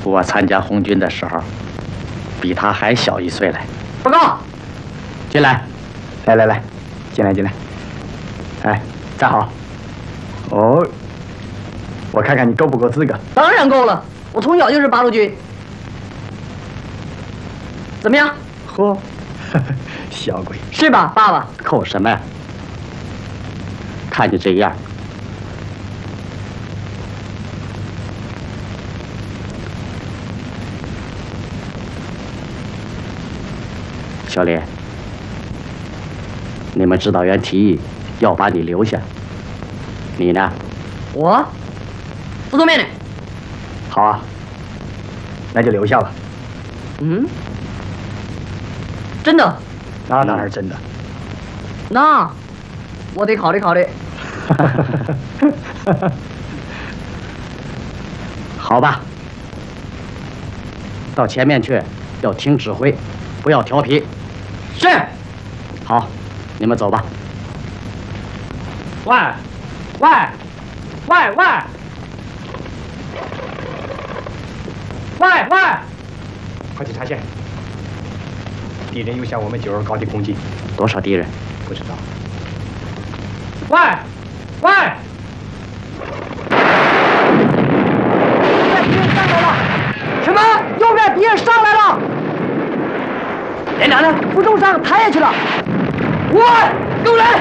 我参加红军的时候，比他还小1岁嘞。 报告， 进来， 来，进来。哎，站好。哦，我看看你够不够资格。 当然够了，我从小就是八路军。怎么样？ 嚯，小鬼， 是吧，爸爸？ 扣什么呀？看你这样，小李，你们指导员提议要把你留下，你呢？ 我服从命令。 好啊，那就留下吧。 嗯，真的？ 那当然是真的。 那我得考虑考虑。 好吧，到前面去，要听指挥，不要调皮。 是。 好，你们走吧。 喂， 快去查线。敌人又向我们9·2高地攻击。 多少敌人？ 不知道。 喂！敌人上来了！什么？右边敌人上来了！连长呢？副中上抬下去了。喂，给我来！